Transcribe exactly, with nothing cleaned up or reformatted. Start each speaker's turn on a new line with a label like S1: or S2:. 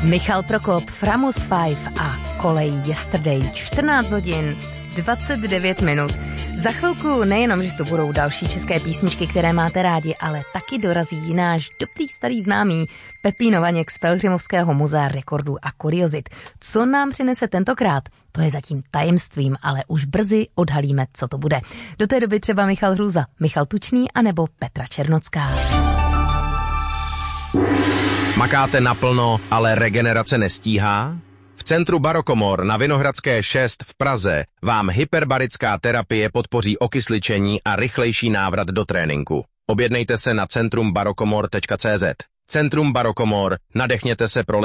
S1: Michal Prokop, Framus Five a kolej Yesterday, čtrnáct hodin, dvacet devět minut. Za chvilku nejenom, že tu budou další české písničky, které máte rádi, ale taky dorazí náš dobrý starý známý Pepín Vaněk z Pelhřimovského muzea rekordů a kuriozit. Co nám přinese tentokrát? To je zatím tajemstvím, ale už brzy odhalíme, co to bude. Do té doby třeba Michal Hrůza, Michal Tučný anebo Petra Černocká.
S2: Makáte naplno, ale regenerace nestíhá? V centru Barokomor na Vinohradské šest v Praze vám hyperbarická terapie podpoří okysličení a rychlejší návrat do tréninku. Objednejte se na centrum barokomor tečka cé zet. Centrum Barokomor, nadechněte se pro